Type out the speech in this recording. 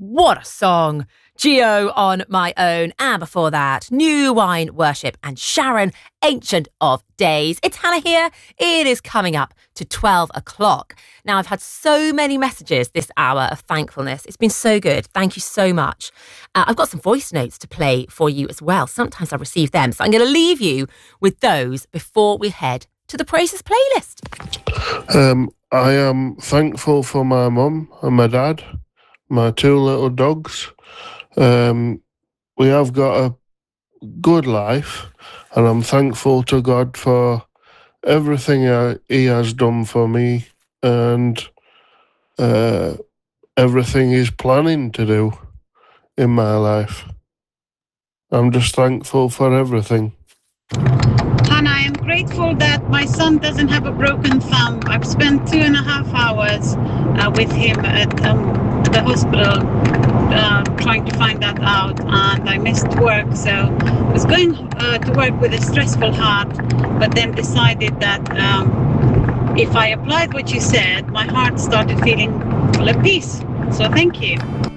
what a song. Geo on My Own, and before that, New Wine Worship and Sharon, Ancient of Days. It's Hannah here. It is coming up to 12 o'clock. Now, I've had so many messages this hour of thankfulness. It's been so good. Thank you so much. I've got some voice notes to play for you as well. Sometimes I receive them. So I'm going to leave you with those before we head to the Praises playlist. I am thankful for my mum and my dad, my two little dogs. We have got a good life, and I'm thankful to God for everything He has done for me and everything He's planning to do in my life. I'm just thankful for everything. Hannah, I am grateful that my son doesn't have a broken thumb. I've spent 2.5 hours with him at the hospital trying to find that out, and I missed work, so I was going to work with a stressful heart, but then decided that if I applied what you said, my heart started feeling full of peace. So thank you.